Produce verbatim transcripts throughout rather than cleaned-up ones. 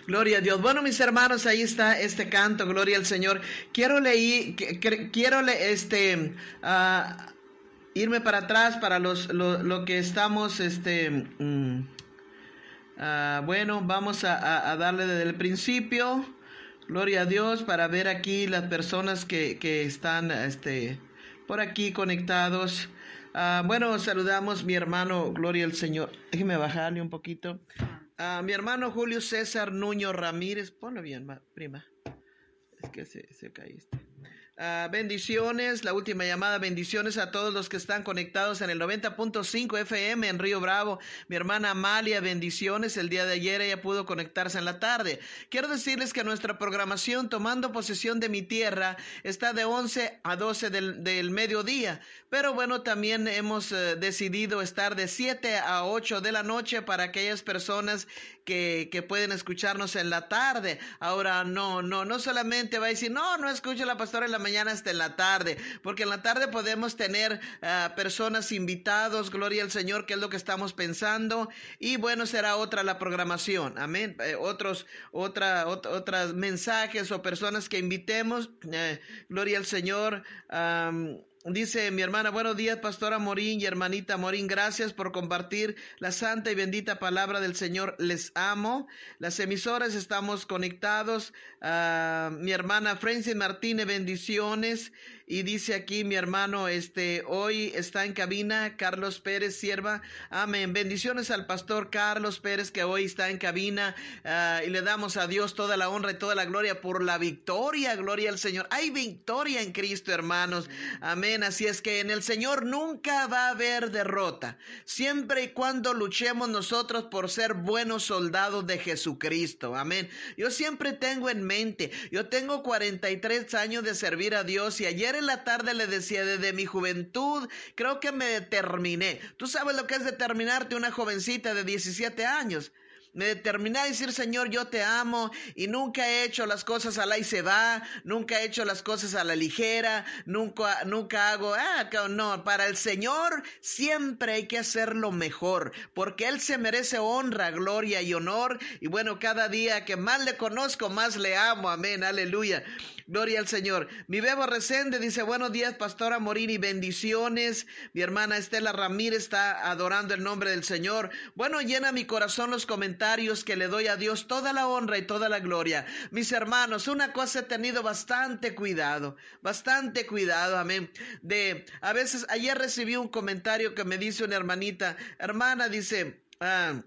Gloria a Dios. Bueno, mis hermanos, ahí está este canto, gloria al Señor. Quiero leer, quiero le, este, uh, irme para atrás para los, lo, lo que estamos, este, um, uh, bueno, vamos a, a, a darle desde el principio. Gloria a Dios, para ver aquí las personas que, que están, este, por aquí conectados. Uh, bueno, saludamos mi hermano, gloria al Señor. Déjeme bajarle un poquito. Uh, mi hermano Julio César Nuño Ramírez. Ponlo bien, prima. Es que se, se caíste. Uh, bendiciones, la última llamada, bendiciones a todos los que están conectados en el noventa punto cinco F M en Río Bravo. Mi hermana Amalia, bendiciones, el día de ayer ella pudo conectarse en la tarde. Quiero decirles que nuestra programación Tomando Posesión de mi Tierra está de once a doce del, del mediodía, pero bueno, también hemos uh, decidido estar de siete a ocho de la noche para aquellas personas que, que pueden escucharnos en la tarde. Ahora, no, no, no solamente va a decir, no, no escucho a la pastora en la mañana hasta en la tarde, porque en la tarde podemos tener uh, personas invitados, gloria al Señor, que es lo que estamos pensando, y bueno, será otra la programación, amén, eh, otros, otra, ot otras mensajes o personas que invitemos, eh, gloria al Señor. um, Dice mi hermana, buenos días, pastora Morín y hermanita Morín, gracias por compartir la santa y bendita palabra del Señor, les amo. Las emisoras estamos conectados. Uh, mi hermana Francis Martínez, bendiciones. Y dice aquí mi hermano, este, hoy está en cabina Carlos Pérez, sierva, amén. Bendiciones al pastor Carlos Pérez que hoy está en cabina, uh, y le damos a Dios toda la honra y toda la gloria por la victoria, gloria al Señor. Hay victoria en Cristo, hermanos, amén. Así es que en el Señor nunca va a haber derrota, siempre y cuando luchemos nosotros por ser buenos soldados de Jesucristo, amén. Yo siempre tengo en mente, yo tengo cuarenta y tres años de servir a Dios y ayer en la tarde le decía, desde mi juventud creo que me determiné. Tú sabes lo que es determinarte, una jovencita de diecisiete años. Me determiné a decir, Señor, yo te amo y nunca he hecho las cosas a la y se va, nunca he hecho las cosas a la ligera, nunca, nunca hago, ah, no, para el Señor siempre hay que hacer lo mejor, porque Él se merece honra, gloria y honor, y bueno, cada día que más le conozco, más le amo, amén, aleluya, gloria al Señor. Mi Bebo Resende dice, buenos días, pastora Morini, bendiciones. Mi hermana Estela Ramírez está adorando el nombre del Señor. Bueno, llena mi corazón los comentarios que le doy a Dios toda la honra y toda la gloria. Mis hermanos, una cosa he tenido bastante cuidado, bastante cuidado, amén. De, a veces, ayer recibí un comentario que me dice una hermanita, hermana, dice, ah,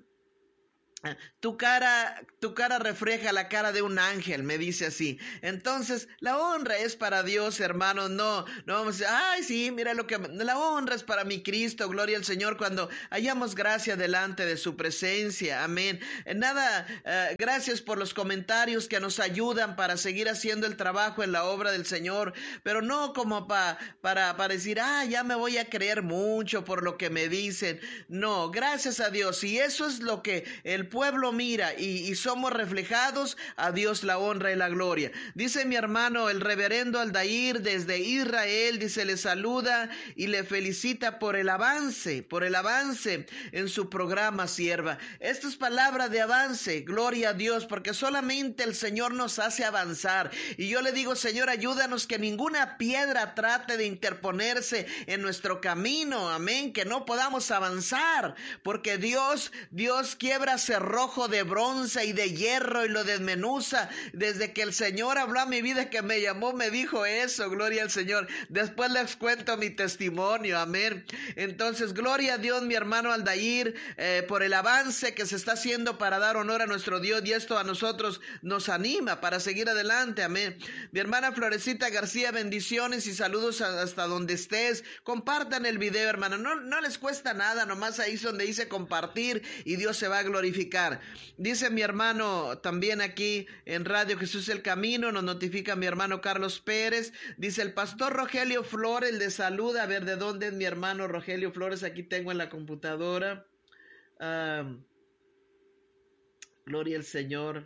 Tu cara, tu cara refleja la cara de un ángel, me dice así. Entonces, la honra es para Dios, hermanos. No, no vamos a decir, ay, sí, mira lo que... La honra es para mi Cristo, gloria al Señor, cuando hallamos gracia delante de su presencia. Amén. Nada, uh, gracias por los comentarios que nos ayudan para seguir haciendo el trabajo en la obra del Señor, pero no como pa, para, para decir, ah, ya me voy a creer mucho por lo que me dicen. No, gracias a Dios. Y eso es lo que el pueblo mira y, y somos reflejados, a Dios la honra y la gloria. Dice mi hermano el reverendo Aldair desde Israel, dice, le saluda y le felicita por el avance, por el avance en su programa, sierva. Esta es palabra de avance, gloria a Dios, porque solamente el Señor nos hace avanzar. Y yo le digo, Señor, ayúdanos que ninguna piedra trate de interponerse en nuestro camino, amén, que no podamos avanzar, porque Dios, Dios quiebra cerrojo de bronce y de hierro y lo desmenuza. Desde que el Señor habló a mi vida, que me llamó, me dijo eso, gloria al Señor. Después les cuento mi testimonio, amén. Entonces, gloria a Dios, mi hermano Aldair, eh, por el avance que se está haciendo para dar honor a nuestro Dios, y esto a nosotros nos anima para seguir adelante, amén. Mi hermana Florecita García, bendiciones y saludos hasta donde estés. Compartan el video, hermano, no, no les cuesta nada, nomás ahí es donde dice compartir y Dios se va a glorificar. Dice mi hermano también aquí en Radio Jesús el Camino, nos notifica mi hermano Carlos Pérez, dice el pastor Rogelio Flores le saluda. A ver, ¿de dónde es mi hermano Rogelio Flores? Aquí tengo en la computadora. Uh, gloria al Señor.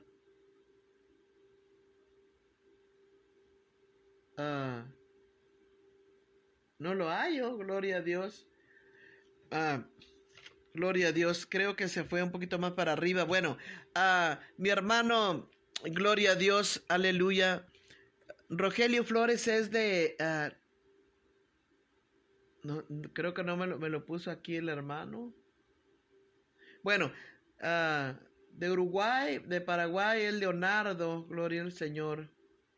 Uh, no lo hallo, gloria a Dios. Uh, Gloria a Dios. Creo que se fue un poquito más para arriba. Bueno, uh, mi hermano, gloria a Dios, aleluya. Rogelio Flores es de... Uh, no, creo que no me lo, me lo puso aquí el hermano. Bueno, uh, de Uruguay, de Paraguay, el Leonardo, gloria al Señor.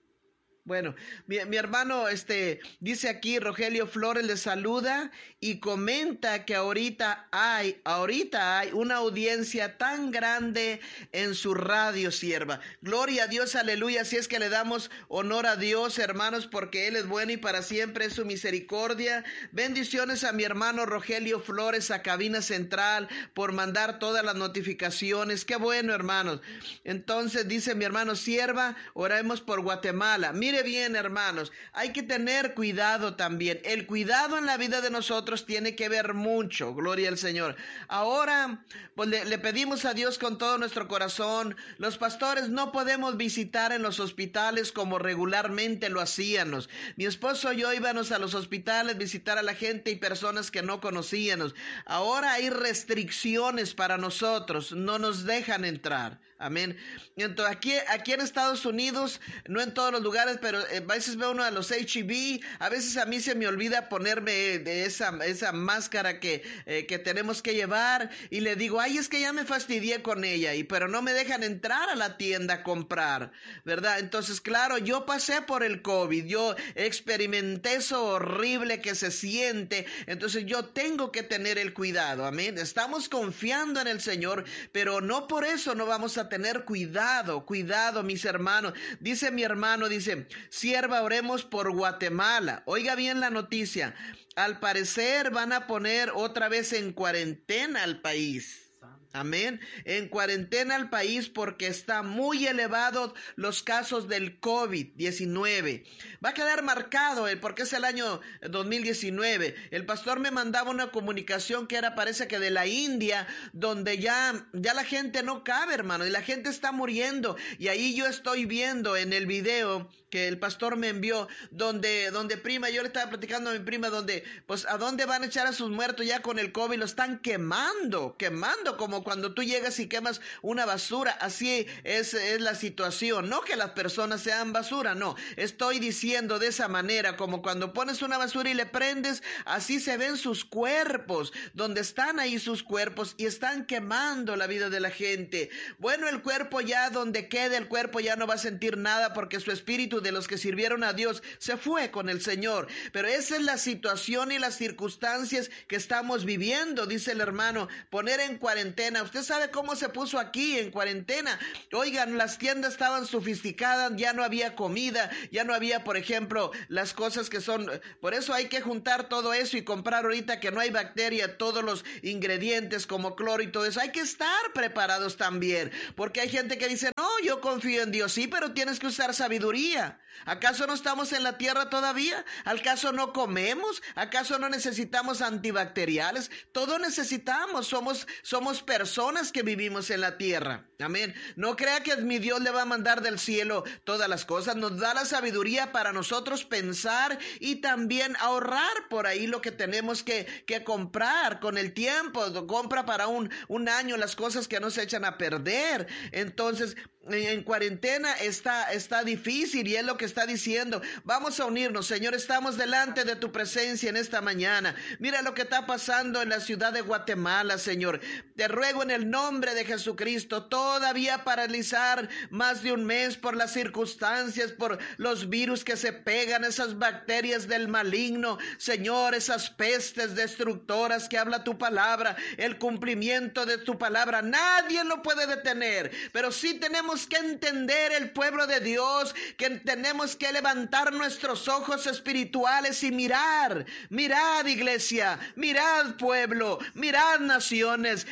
Bueno, mi, mi hermano este, dice aquí, Rogelio Flores le saluda y comenta que ahorita hay, ahorita hay una audiencia tan grande en su radio, sierva. Gloria a Dios, aleluya. Así es que le damos honor a Dios, hermanos, porque Él es bueno y para siempre es su misericordia. Bendiciones a mi hermano Rogelio Flores, a Cabina Central, por mandar todas las notificaciones. Qué bueno, hermanos. Entonces dice mi hermano, sierva, oremos por Guatemala. Mire bien, hermanos, hay que tener cuidado también. El cuidado en la vida de nosotros tiene que ver mucho, gloria al Señor. Ahora, pues le, le pedimos a Dios con todo nuestro corazón. Los pastores no podemos visitar en los hospitales como regularmente lo hacíamos. Mi esposo y yo íbamos a los hospitales, visitar a la gente y personas que no conocíamos. Ahora hay restricciones para nosotros, no nos dejan entrar. Amén. Entonces, aquí, aquí en Estados Unidos, no en todos los lugares, pero a veces veo uno de los H I V, a veces a mí se me olvida ponerme de esa, esa máscara que, eh, que tenemos que llevar, y le digo, ay, es que ya me fastidié con ella, y pero no me dejan entrar a la tienda a comprar, ¿verdad? Entonces, claro, yo pasé por el COVID, yo experimenté eso horrible que se siente, entonces yo tengo que tener el cuidado, amén. Estamos confiando en el Señor, pero no por eso no vamos a tener cuidado, cuidado, mis hermanos. Dice mi hermano, dice, sierva, oremos por Guatemala. Oiga bien la noticia. Al parecer van a poner otra vez en cuarentena al país. Amén. En cuarentena al país porque está muy elevado los casos del COVID diecinueve. Va a quedar marcado eh, porque es el año dos mil diecinueve. El pastor me mandaba una comunicación que era, parece que de la India, donde ya, ya la gente no cabe, hermano, y la gente está muriendo. Y ahí yo estoy viendo en el video que el pastor me envió, donde, donde prima, yo le estaba platicando a mi prima, donde, pues, ¿a dónde van a echar a sus muertos ya con el COVID? Lo están quemando, quemando, como cuando tú llegas y quemas una basura. Así es, es la situación. No que las personas sean basura, no. Estoy diciendo de esa manera, como cuando pones una basura y le prendes, así se ven sus cuerpos, donde están ahí sus cuerpos y están quemando la vida de la gente. Bueno, el cuerpo ya, donde quede el cuerpo, ya no va a sentir nada porque su espíritu de los que sirvieron a Dios se fue con el Señor. Pero esa es la situación y las circunstancias que estamos viviendo, dice el hermano. Poner en cuarentena. Usted sabe cómo se puso aquí en cuarentena. Oigan, las tiendas estaban sofisticadas, ya no había comida, ya no había, por ejemplo, las cosas que son. Por eso hay que juntar todo eso y comprar ahorita que no hay bacteria, todos los ingredientes como cloro y todo eso. Hay que estar preparados también, porque hay gente que dice, no, yo confío en Dios. Sí, pero tienes que usar sabiduría. ¿Acaso no estamos en la tierra todavía? ¿Acaso no comemos? ¿Acaso no necesitamos antibacteriales? Todo necesitamos, somos, somos personas que vivimos en la tierra. Amén. No crea que mi Dios le va a mandar del cielo todas las cosas. Nos da la sabiduría para nosotros pensar y también ahorrar por ahí lo que tenemos que, que comprar con el tiempo. Compra para un, un año las cosas que no se echan a perder. Entonces, en, en cuarentena está, está difícil y es lo que está diciendo. Vamos a unirnos, Señor. Estamos delante de tu presencia en esta mañana. Mira lo que está pasando en la ciudad de Guatemala, Señor. Te ruego en el nombre de Jesucristo, todavía paralizar más de un mes por las circunstancias, por los virus que se pegan, esas bacterias del maligno, Señor, esas pestes destructoras que habla tu palabra, el cumplimiento de tu palabra. Nadie lo puede detener, pero sí tenemos que entender, el pueblo de Dios, que tenemos que levantar nuestros ojos espirituales y mirar, mirad iglesia, mirad pueblo, mirad naciones, mirad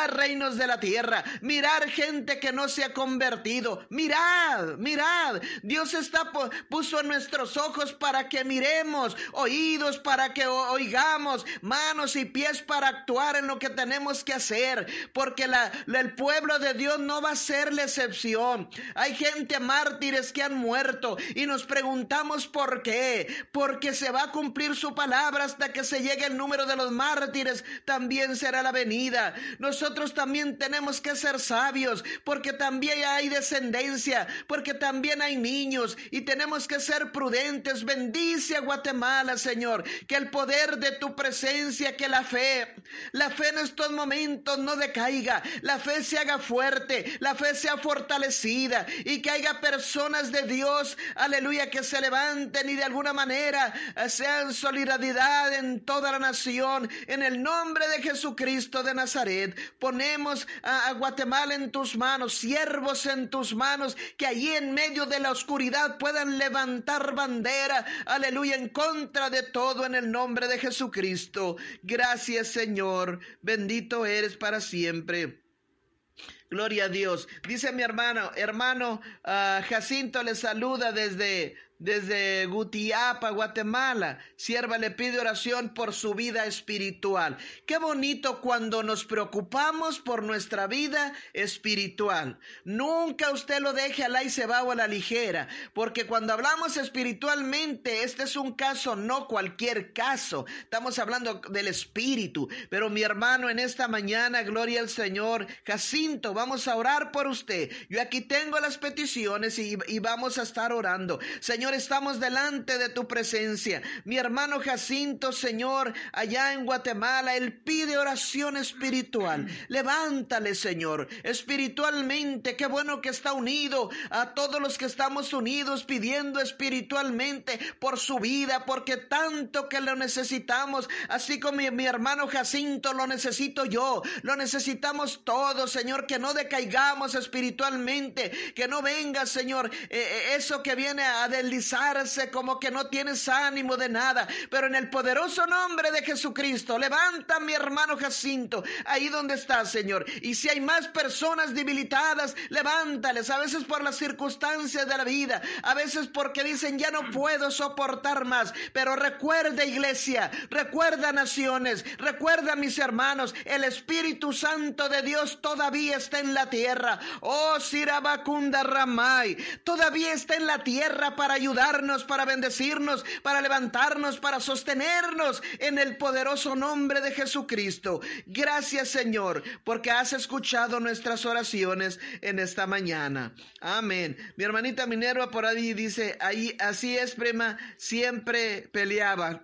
mirad reinos de la tierra, mirad gente que no se ha convertido, mirad, mirad, Dios está puso en nuestros ojos para que miremos, oídos para que oigamos, manos y pies para actuar en lo que tenemos que hacer, porque la, la, el pueblo de Dios no va a ser la excepción. Hay gente, mártires que han muerto y nos preguntamos por qué, porque se va a cumplir su palabra hasta que se llegue el número de los mártires, también será la venida. Nosotros también tenemos que ser sabios, porque también hay descendencia, porque también hay niños y tenemos que ser prudentes. Bendice a Guatemala, Señor, que el poder de tu presencia, que la fe, la fe en estos momentos no decaiga, la fe se haga fuerte, la fe sea fortalecida y que haya personas de Dios, aleluya, que se levanten y de alguna manera sean solidaridad en toda la nación. En el nombre de Jesucristo de Nazaret, ponemos a, a Guatemala en tus manos, siervos en tus manos, que allí en medio de la oscuridad puedan levantar bandera, aleluya, en contra de todo, en el nombre de Jesucristo. Gracias, Señor, bendito eres para siempre. Gloria a Dios. Dice mi hermano, hermano uh, Jacinto le saluda desde, desde Gutiapa, Guatemala. Sierva le pide oración por su vida espiritual. Qué bonito cuando nos preocupamos por nuestra vida espiritual. Nunca usted lo deje al aire se va o a la ligera, porque cuando hablamos espiritualmente, este es un caso, no cualquier caso. Estamos hablando del espíritu. Pero mi hermano, en esta mañana, gloria al Señor, Jacinto, vamos a orar por usted. Yo aquí tengo las peticiones y, y vamos a estar orando. Señor, estamos delante de tu presencia. Mi hermano Jacinto, Señor, allá en Guatemala, él pide oración espiritual. Levántale, Señor, espiritualmente. Qué bueno que está unido a todos los que estamos unidos pidiendo espiritualmente por su vida, porque tanto que lo necesitamos, así como mi, mi hermano Jacinto lo necesito yo, lo necesitamos todos, Señor, que no decaigamos espiritualmente, que no venga, Señor, eh, eso que viene a deslizarse como que no tienes ánimo de nada, pero en el poderoso nombre de Jesucristo, levanta a mi hermano Jacinto, ahí donde está, Señor, y si hay más personas debilitadas, levántales, a veces por las circunstancias de la vida, a veces porque dicen ya no puedo soportar más, pero recuerda, iglesia, recuerda, naciones, recuerda, mis hermanos, el Espíritu Santo de Dios todavía está en la tierra. Oh, Sirabacunda Ramay, todavía está en la tierra para ayudarnos, para bendecirnos, para levantarnos, para sostenernos en el poderoso nombre de Jesucristo. Gracias, Señor, porque has escuchado nuestras oraciones en esta mañana. Amén. Mi hermanita Minerva por ahí dice, ahí así es, prima, siempre peleaban.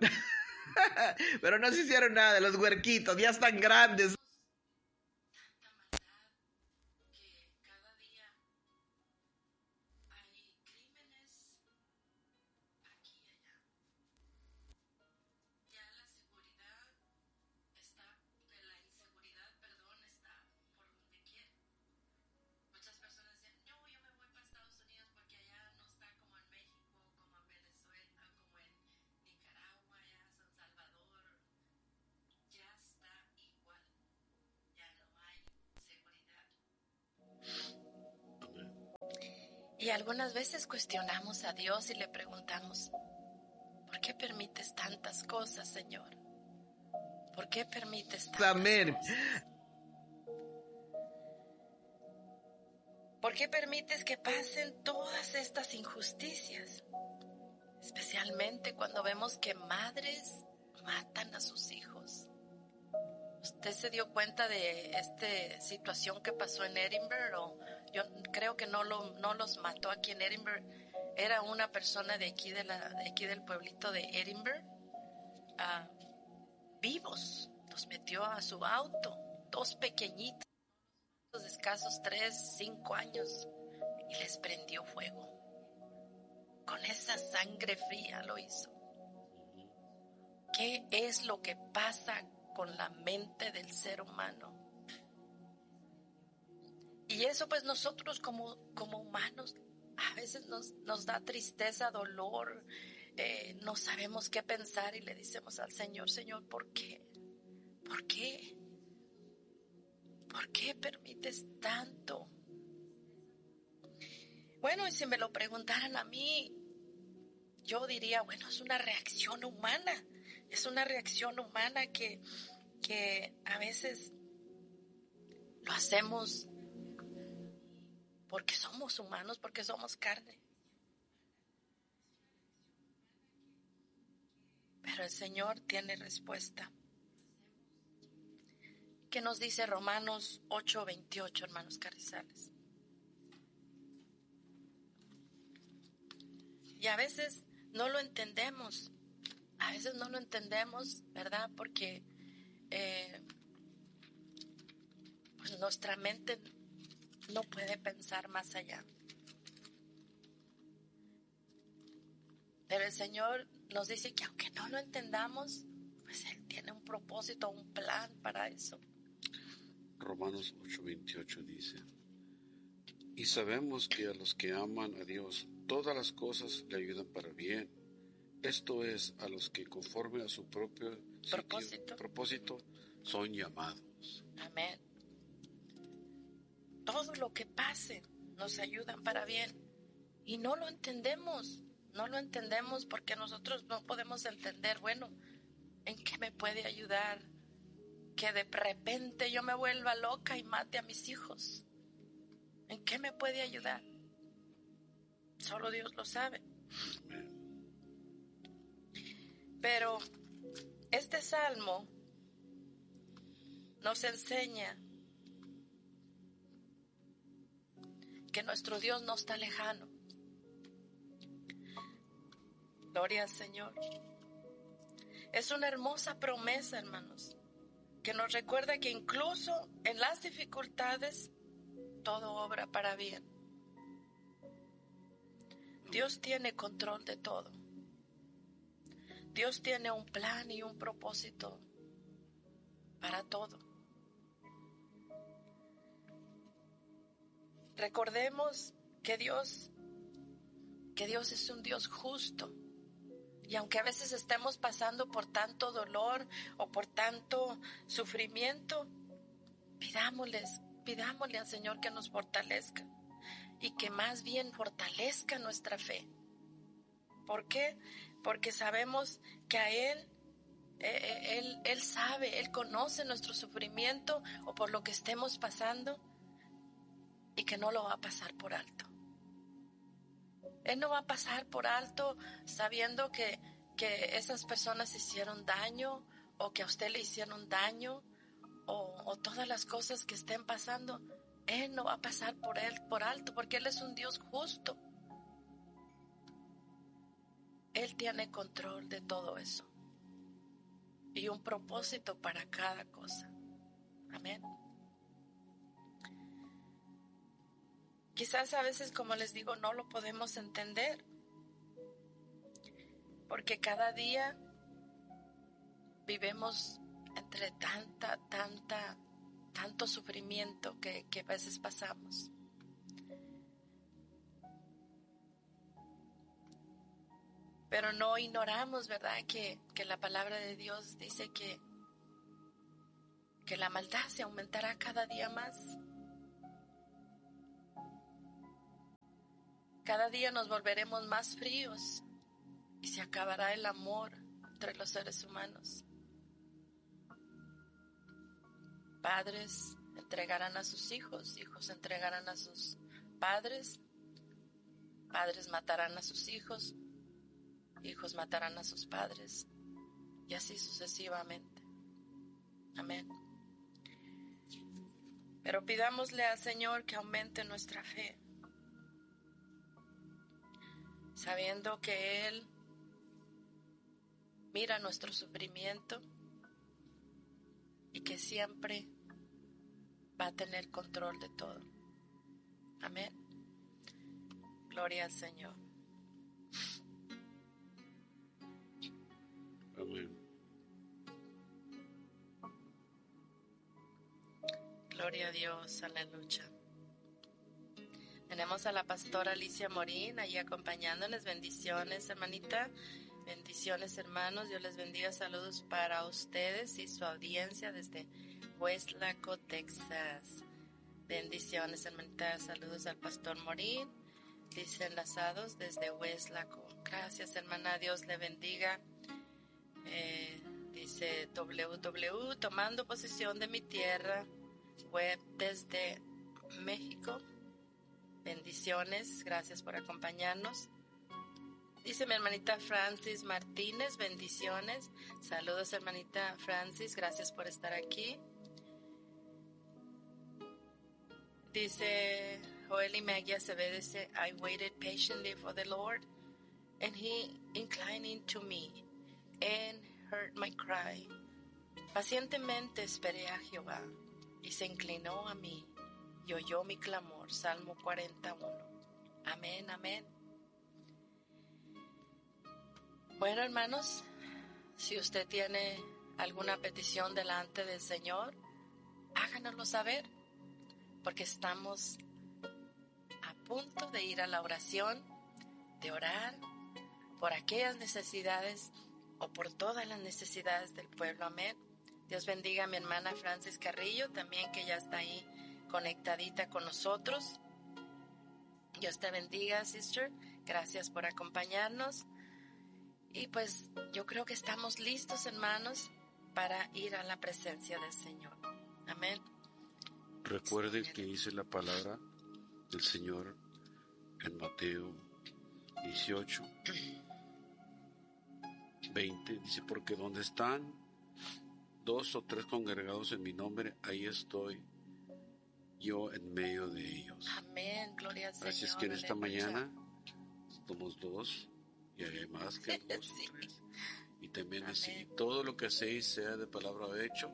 Pero no se hicieron nada, los huerquitos ya están grandes. Y algunas veces cuestionamos a Dios y le preguntamos, ¿por qué permites tantas cosas, Señor? ¿Por qué permites tantas Amén. cosas? ¿Por qué permites que pasen todas estas injusticias? Especialmente cuando vemos que madres matan a sus hijos. ¿Usted se dio cuenta de esta situación que pasó en Edinburgh? Yo creo que no, lo, no los mató aquí en Edinburgh. Era una persona de aquí, de la, de aquí del pueblito de Edinburgh. Uh, vivos. Los metió a su auto. Dos pequeñitos, de escasos tres, cinco años. Y les prendió fuego. Con esa sangre fría lo hizo. ¿Qué es lo que pasa con la mente del ser humano? Y eso pues nosotros como, como humanos a veces nos, nos da tristeza, dolor, eh, no sabemos qué pensar y le decimos al Señor, Señor, ¿por qué? ¿Por qué? ¿Por qué permites tanto? Bueno, y si me lo preguntaran a mí, yo diría, bueno, es una reacción humana. Es una reacción humana que, que a veces lo hacemos porque somos humanos, porque somos carne. Pero el Señor tiene respuesta. ¿Qué nos dice Romanos ocho veintiocho, hermanos Carrizales? Y a veces no lo entendemos. A veces no lo entendemos, ¿verdad? Porque eh, pues nuestra mente no puede pensar más allá. Pero el Señor nos dice que aunque no lo entendamos, pues Él tiene un propósito, un plan para eso. Romanos ocho veintiocho dice: y sabemos que a los que aman a Dios, todas las cosas le ayudan para bien. Esto es, a los que conforme a su propio propósito, sitio, propósito son llamados. Amén. Todo lo que pase nos ayudan para bien. Y no lo entendemos. No lo entendemos porque nosotros no podemos entender, bueno, ¿en qué me puede ayudar que de repente yo me vuelva loca y mate a mis hijos? ¿En qué me puede ayudar? Solo Dios lo sabe. Pero este salmo nos enseña que nuestro Dios no está lejano. Gloria al Señor. Es una hermosa promesa, hermanos, que nos recuerda que incluso en las dificultades todo obra para bien. Dios tiene control de todo. Dios tiene un plan y un propósito para todo. Recordemos que Dios, que Dios es un Dios justo. Y aunque a veces estemos pasando por tanto dolor o por tanto sufrimiento, pidámosles, pidámosle al Señor que nos fortalezca y que más bien fortalezca nuestra fe. ¿Por qué? Porque sabemos que a Él, eh, Él, Él sabe, Él conoce nuestro sufrimiento o por lo que estemos pasando y que no lo va a pasar por alto. Él no va a pasar por alto sabiendo que, que esas personas hicieron daño o que a usted le hicieron daño o, o todas las cosas que estén pasando. Él no va a pasar por él por alto porque Él es un Dios justo. Él tiene control de todo eso y un propósito para cada cosa. Amén. Quizás a veces, como les digo, no lo podemos entender, porque cada día vivimos entre tanta, tanta, tanto sufrimiento que, que a veces pasamos. Pero no ignoramos, ¿verdad?, que, que la palabra de Dios dice que, que la maldad se aumentará cada día más. Cada día nos volveremos más fríos y se acabará el amor entre los seres humanos. Padres entregarán a sus hijos, hijos entregarán a sus padres, padres matarán a sus hijos, hijos matarán a sus padres, y así sucesivamente. Amén. Pero pidámosle al Señor que aumente nuestra fe, sabiendo que Él mira nuestro sufrimiento y que siempre va a tener control de todo. Amén. Gloria al Señor. Amén. Gloria a Dios, aleluya. Tenemos a la pastora Alicia Morín ahí acompañándoles. Bendiciones, hermanita. Bendiciones, hermanos. Dios les bendiga. Saludos para ustedes y su audiencia desde Weslaco, Texas. Bendiciones, hermanita. Saludos al pastor Morín. Dice enlazados desde Weslaco. Gracias, hermana. Dios le bendiga. Eh, dice W W, tomando posesión de mi tierra, web desde México. Bendiciones. Gracias por acompañarnos. Dice mi hermanita Francis Martínez. Bendiciones. Saludos, hermanita Francis. Gracias por estar aquí. Dice Joel y Maggie Acevedo, dice, I waited patiently for the Lord, and he inclining to me, and heard my cry. Pacientemente esperé a Jehová, y se inclinó a mí, y oyó mi clamor. Salmo cuarenta y uno. Amén, amén. Bueno, hermanos, si usted tiene alguna petición delante del Señor, háganoslo saber, porque estamos a punto de ir a la oración, de orar por aquellas necesidades o por todas las necesidades del pueblo. Amén. Dios bendiga a mi hermana Francis Carrillo, también que ya está ahí conectadita con nosotros. Dios te bendiga, sister. Gracias por acompañarnos. Y pues yo creo que estamos listos, hermanos, para ir a la presencia del Señor. Amén. Recuerde que dice la palabra del Señor en Mateo dieciocho, veinte, dice, porque donde están dos o tres congregados en mi nombre, ahí estoy yo en medio de ellos. Amén, gloria al Señor. Así es que en esta aleluya. mañana somos dos y hay más que dos Sí. o tres. Y también Amén. así, todo lo que hacéis, sea de palabra o hecho,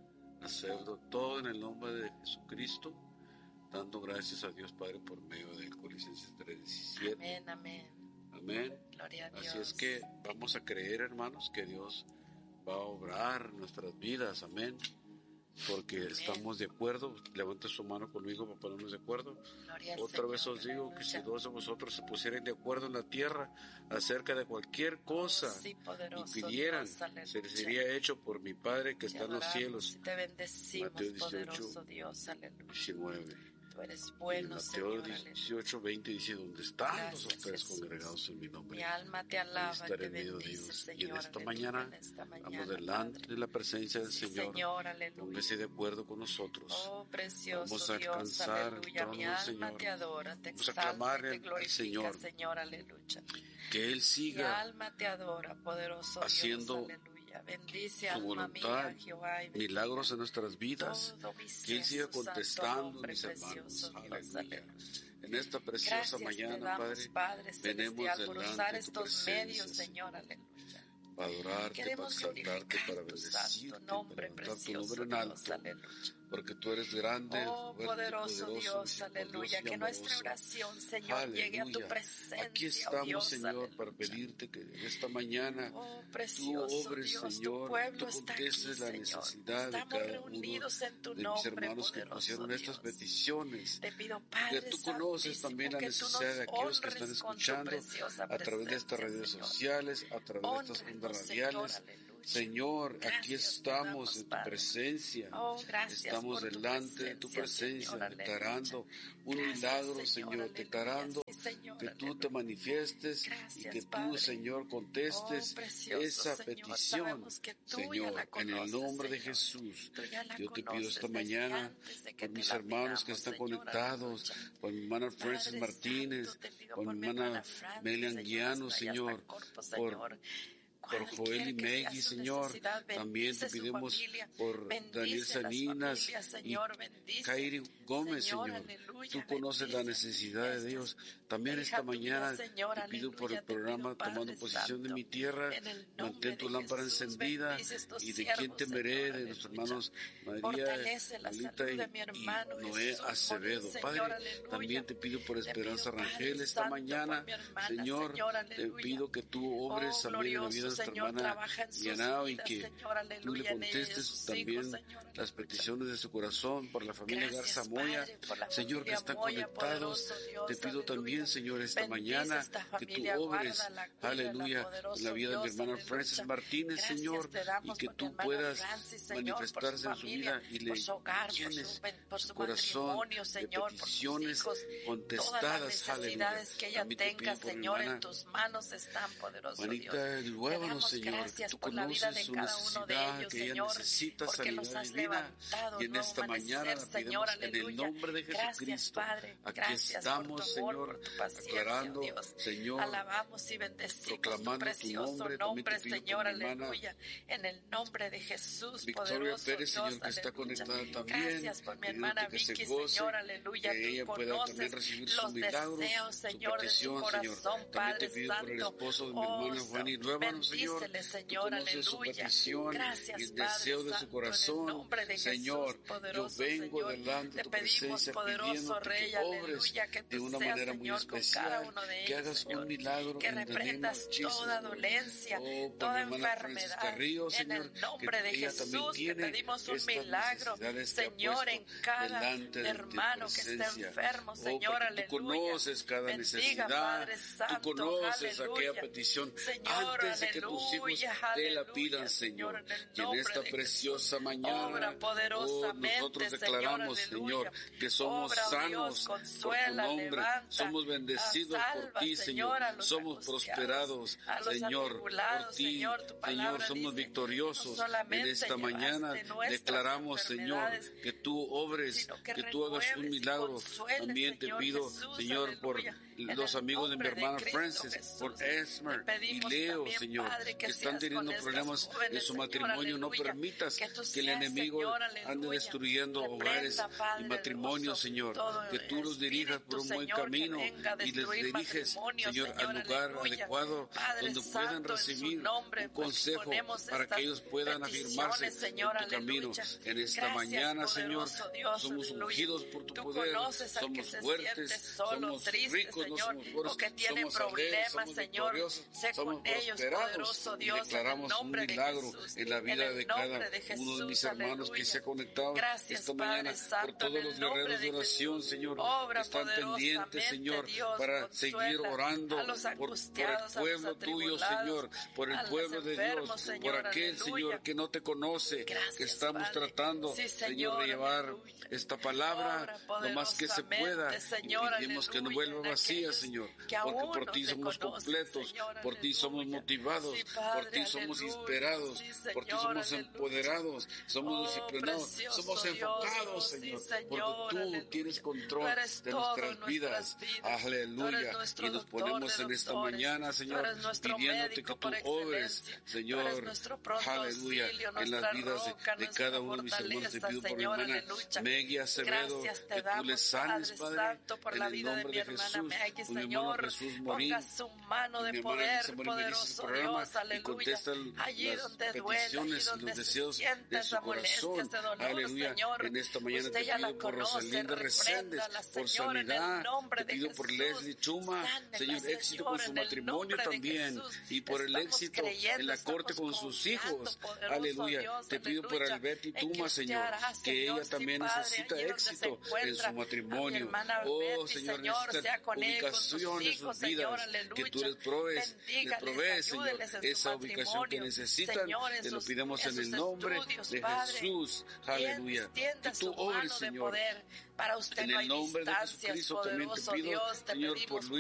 hacerlo todo en el nombre de Jesucristo, dando gracias a Dios Padre por medio de Colosenses tres diecisiete. Amén, amén. Amén. Gloria a Dios. Así es que vamos a creer, hermanos, que Dios va a obrar nuestras vidas. Amén. Porque Amén. estamos de acuerdo. Levante su mano conmigo para ponernos de acuerdo. Gloria al Otra Señor, vez os digo que aleluya. si dos de vosotros se pusieran de acuerdo en la tierra acerca de cualquier cosa Sí, y poderoso pidieran, Dios, aleluya. se les sería hecho por mi Padre que Te está en los adoramos cielos. y te bendecimos, Mateo dieciocho, poderoso Dios, aleluya. diecinueve. Tú eres Y en bueno, Mateo Señor, aleluya. dieciocho, veinte dice, donde están Gracias, los tres Jesús. congregados en mi nombre, Mi alma te ahí alaba y estaré te en medio de bendice, ellos. Señor, Y en esta aleluya, mañana en esta mañana, vamos delante Padre. de la presencia del Sí, Señor. Señor, aleluya. Póngase de acuerdo con nosotros. Oh, precioso Vamos a Dios, alcanzar el aleluya. trono Mi del alma Señor. te adora, te Vamos a exalta y clamarle te al glorifica, Señor. Señor, aleluya. Que Él Mi siga alma te adora, poderoso haciendo Dios, aleluya. Bendice, su alma voluntad, mía, Jehová, y bendiga milagros en nuestras vidas. todo mi Que ser, Él siga su santo contestando, nombre, mis hermanos. precioso Dios, Aleluya. aleluya. En esta preciosa Gracias te mañana, damos, Padre, Padre venemos celestial, por delante usar de tu estos presencia, medios, Señor. Señor, aleluya. para adorarte, para Queremos exaltarte, glorificar para tu bendecirte, santo para nombre, levantar tu precioso nombre en Dios, alto, aleluya. porque tú eres grande, Oh, fuerte, poderoso poderoso, Dios, aleluya, misericordioso y que nuestra amoroso. oración, Señor, llegue a tu Aleluya. presencia, Aquí oh estamos, Dios, Señor, aleluya. para pedirte que en esta mañana Oh, tú precioso obres, Dios, tu Señor, pueblo tú está aquí, contestes la Señor. necesidad de Estamos cada reunidos en tu uno de mis nombre, hermanos que poderoso pusieron estas Dios. peticiones. Te pido, Que Padre tú conoces santísimo, también la que tú necesidad de nos aquellos que están honres con tu escuchando preciosa a través de estas presencia, redes Señor. sociales, a través de estas ondas Hónranos, radiales. Señor, aleluya. Señor, aquí Gracias te estamos damos, en tu Padre. presencia. Oh, gracias Estamos por tu delante de tu presencia, Señor, aleluya. declarando un Gracias, milagro, Señor, Señor, aleluya. declarando Sí, Señor, que tú aleluya. te manifiestes y Gracias, que tú, Padre. Señor, contestes Oh, precioso esa Señor, petición, sabemos que tú ya Señor, la en conoces, el nombre de Señor. Jesús. Tú ya la Yo te pido conoces esta desde mañana antes de que por te mis la hermanos que pidamos, están Señor, conectados, aleluya. por mi hermana Francis Padre Martínez, Santo, te pido por mi mi hermana Francis, Melian Señor, Guiano, hasta allá, Señor, hasta el corpo, por Señor. por Joel y Cualquiera que sea Maggie, su Señor. necesidad, También te bendice su pedimos familia, por bendice Daniel las Salinas familias, y Señor, bendice. Kairi Gómez, Señor, Señor. aleluya, Tú conoces la bendice necesidad de estas Dios. También hija esta tuya, mañana Señor, te pido por aleluya, el te pido, programa Padre Tomando Posición de Santo, mi Tierra. en el nombre Mantén tu de lámpara Jesús, encendida bendice estos y de siervos, quien temeré, Señor, de nuestros aleluya. hermanos María, Fortalece la Lolita salud y, de mi hermano y Noé Jesús Acevedo. Morín, Padre, Señor, aleluya. también te pido por Te Esperanza pido, Padre Rangel esta Santo, mañana. por mi hermana, Señor, Señor, te aleluya. pido que tú obres Oh, también en la vida de glorioso nuestra Señor, hermana trabaja en sus Yanao y vidas, que Señor, aleluya, tú le en ella y en contestes sus también hijos, Señor, las aleluya. peticiones de su corazón por la familia Gracias, Garza Moya, Padre, por la Señor, que familia están Moya, conectados. poderoso Dios, Te pido aleluya. también, Señor, esta Bendice mañana esta que tú familia, obres, guárdala, cuídala, aleluya, en poderoso la vida de mi Dios, hermano aleluya. Francis Martínez, Gracias Señor, te damos y que por mi tú hermana puedas Francis, Señor, manifestarse por su en su familia, vida y le por su hogar, por su, llenes por su su corazón matrimonio, de Señor, por sus peticiones hijos, todas las contestadas, aleluya. necesidades que ella También te tenga, pido por mi Señor, en hermana tus manos están, poderoso Dios. Juanita Te Luévano, damos Señor, que gracias tú por la vida conoces de su cada uno de necesidad, ellos, que ella Señor, necesita porque los sanidad has divina. levantado Y un en nuevo esta mañana amanecer, la Señor, pedimos en el aleluya. nombre de Gracias, Jesucristo. Padre, Aquí gracias estamos, por tu amor, Señor, por tu paciencia, declarando, Dios. Señor, Alabamos y bendecimos tu proclamando tu precioso nombre. También nombre, te pido por Señor, mi hermana aleluya. En el nombre de Jesús, Victoria poderoso Pérez, Dios, Señor, que está aleluya. conectada también. Gracias por mi pidiéndote hermana que se Vicky, goce, Señor, aleluya. que Tú ella pueda también conoces recibir su los milagro, deseos, su Señor, de su petición, corazón, Señor. También te Padre pido por el Santo. esposo de mi Oh, hermana Juan y Ruébano, Señor. bendícele, Tú Señor, conoces su aleluya. petición Gracias, y el Padre deseo de su Santo, en el corazón. nombre de Señor, Jesús, poderoso yo vengo Señor. delante de Te tu pedimos, presencia poderoso pidiéndote Rey, que obres aleluya, que de tú una seas, manera muy Señor, con cada especial, uno de que ellos, hagas Señor. un milagro Que en the name reprendas of Jesus, toda Lord. dolencia, Oh, por toda mi hermana Francis enfermedad. Carrillo, En Señor, el nombre que de ella también Jesús te tiene pedimos un estas milagro, necesidades que ha Señor, en puesto cada delante de tu hermano que esté presencia. enfermo, Oh, Señor, porque aleluya. tú conoces cada Bendiga, necesidad, Padre tú Santo, conoces aleluya. aquella petición Señor, antes de que tus hijos aleluya, te la aleluya, pidan, Señor, Señor. en el Y en nombre esta de preciosa Jesús. mañana, Obra oh, poderosamente, nosotros Señor, declaramos, aleluya. Señor, que somos Obra, oh Dios, sanos por tu consuela, nombre, levanta, somos bendecidos salva, por ti, Señor, Señor, a los somos angustiados, prosperados, a los Señor, por atribulados, ti, Señor, tu palabra Señor, somos dice, victoriosos. no En solamente esta llevaste mañana nuestras declaramos, Señor, enfermedades, que tú obres, sino que que tú hagas un renueves y milagro. consueles, También te Señor pido, Jesús, Señor, por aleluya. En los el amigos de mi nombre de hermana Cristo Francis, Jesús, por te Esmer y pedimos Leo, también, Señor, Padre, que que están seas teniendo con estas problemas en jóvenes, su Señor, matrimonio. No aleluya. permitas Que tú que el seas, enemigo Señor, ande aleluya. destruyendo hogares Reprenda, Padre, y el matrimonios, gozo, Señor. todo Que tú los dirijas por un espíritu, buen Señor, que camino venga a y les destruir diriges, matrimonios, Señor, Señor, al lugar aleluya. adecuado Padre donde puedan Santo, en su recibir nombre, un consejo ponemos para estas que ellos puedan afirmarse peticiones, Señor, en tu camino. aleluya. En esta Gracias, mañana, Señor, poderoso Dios, somos aleluya. ungidos por tu Tú poder, conoces al que somos se fuertes, siente solo, somos triste, ricos, no Señor, somos pobres, o que tiene somos alegres, problemas, somos Señor. victoriosos, Sé somos con ellos, prosperados. poderoso Y Dios, en el declaramos un nombre de milagro Jesús. en la vida En el de nombre cada de Jesús, uno de mis hermanos que aleluya. se ha conectado Gracias, esta Padre mañana, Santo, por todos en el los nombre guerreros de de oración, Jesús. Señor, Obra que están pendientes, poderosamente, Señor, Dios, para seguir consuela orando a los por, por el angustiados, a pueblo los tuyo, atribulados, Señor, por el a los pueblo de enfermos, Dios, Señor, por aquel, aleluya. Señor, que no te conoce, Gracias, que estamos Padre. tratando, Sí, Señor, Señor, de llevar aleluya. esta palabra Obra lo más que se poderosamente, pueda. Señor, Y pedimos que no aleluya, vuelva en vacía, aquellos Señor, que aún porque por no ti te somos conocen, completos, Señor, por ti somos aleluya. motivados, Sí, Padre, por ti somos aleluya. inspirados, Sí, por ti Señor, somos aleluya. empoderados, somos Oh, disciplinados, precioso somos Dios, enfocados, sí, Señor, Señor, porque tú aleluya. tienes control Tú eres de todo nuestras en vidas. nuestras vidas. Tú Aleluya. eres nuestro Y nos doctor ponemos de en esta doctores. mañana, Tú Señor, eres nuestro pidiéndote médico que por tú obres, excelencia. Tú Señor, eres nuestro pronto aleluya, auxilio, en las nuestra vidas de, roca, de nuestra cada uno de mis hermanos. Te fortaleza, pido por mi Señor, hermana aleluya. Meggy Acevedo, Gracias te que tú damos, le sanes, Padre Padre, Santo, por en la el vida de nombre mi de hermana Jesús. Meggy, Por mi hermano Señor. Jesús Morín. Ponga su mano de Mi hermana poder, Elisa Morín bendice este poderoso programa Dios, y aleluya. contesta Allí las donde duele, allí peticiones y donde los se deseos siente de su esa molestia, corazón. ese dolor, Aleluya. Señor. En esta mañana Usted te ya la pido por conoce, Rosalinda Reséndez, repréndala, por Señor, en el sanidad. nombre Te de pido por Jesús. Leslie Chuma, Sánela, Señor, éxito con Señor, su en el matrimonio nombre de también Jesús. y por el Estamos éxito creyendo, en la corte con estamos sus confiando, hijos. poderoso Aleluya. Dios, Te pido por aleluya, Alberti en que Tuma, usted Señor, hará, que Señor, ella sí, también Padre, necesita allí donde se éxito en encuentra, su a mi matrimonio. hermana Oh, Betty, Señor, Señor, sea necesitan con él, con sus ubicación en hijos, sus Señor, vidas, aleluya. que tú les provees, les Bendígales, provees, Señor, ayúdeles en su esa ubicación que matrimonio, necesitan. Señor, en Te lo sus- pidamos en en sus el nombre estudios, de Padre. Jesús. Aleluya. Extienda Que tú su obres, mano de Señor. poder. Para usted En no el hay nombre de distancias, Jesucristo también te poderoso pido, Dios. Te Señor, por pedimos Luis